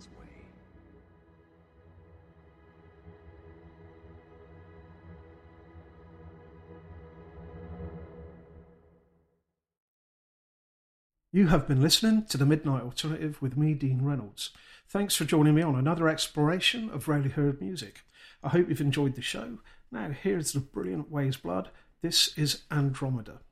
its way. You have been listening to The Midnight Alternative with me, Dean Reynolds. Thanks for joining me on another exploration of rarely heard music. I hope you've enjoyed the show. Now, here's the brilliant Ways Blood. This is Andromeda.